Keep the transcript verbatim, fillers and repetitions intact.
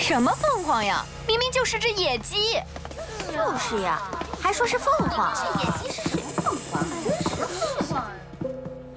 什么凤凰呀？明明就是只野鸡。 就是呀，还说是凤凰。 这野鸡是谁？